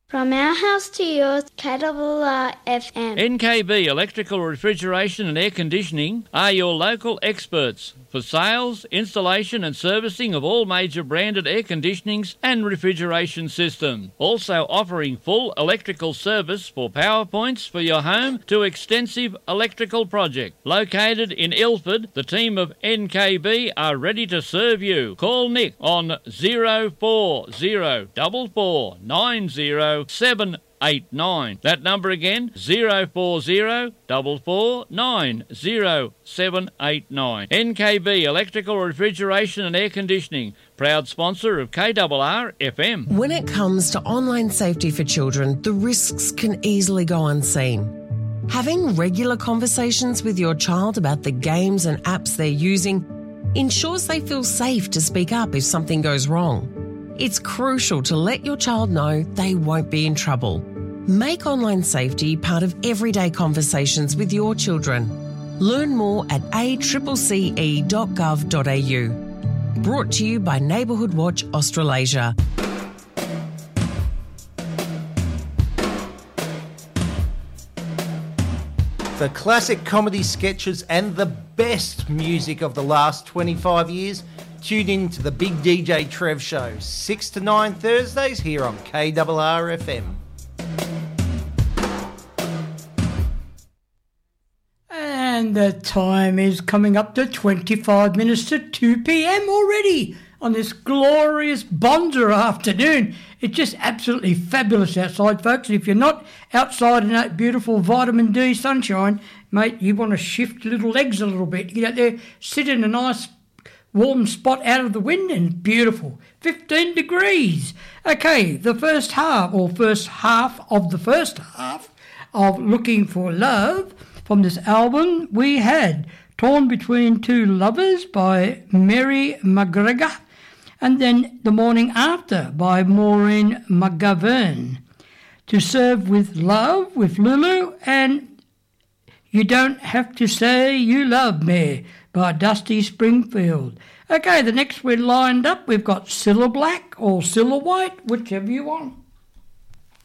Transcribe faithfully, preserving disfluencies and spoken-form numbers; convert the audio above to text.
From our house to yours, K R R F M. N K B Electrical Refrigeration and Air Conditioning are your local experts for sales, installation and servicing of all major branded air conditionings and refrigeration systems. Also offering full electrical service for power points for your home to extensive electrical project. Located in Ilford, the team of N K B are ready to serve you. Call Nick on zero four zero four four nine zero seven eight nine. That number again, zero four zero four four nine zero seven eight nine. N K B Electrical Refrigeration and Air Conditioning, proud sponsor of K R R F M. When it comes to online safety for children, the risks can easily go unseen. Having regular conversations with your child about the games and apps they're using ensures they feel safe to speak up if something goes wrong. It's crucial to let your child know they won't be in trouble. Make online safety part of everyday conversations with your children. Learn more at a c c c e dot gov dot a u. Brought to you by Neighbourhood Watch Australasia. The classic comedy sketches and the best music of the last twenty-five years. Tune in to the Big D J Trev Show, six to nine Thursdays here on K R R F M. And the time is coming up to twenty-five minutes to two p.m. already on this glorious Bonza afternoon. It's just absolutely fabulous outside, folks. If you're not outside in that beautiful vitamin D sunshine, mate, you want to shift your little legs a little bit. Get out there, sit in a nice warm spot out of the wind, and beautiful. fifteen degrees. Okay, the first half, or first half of the first half of Looking for Love from this album, we had Torn Between Two Lovers by Mary McGregor, and then The Morning After by Maureen McGovern. To Serve with Love with Lulu, and You Don't Have to Say You Love Me by Dusty Springfield. Okay, the next we're lined up, we've got Cilla Black or Cilla White, whichever you want.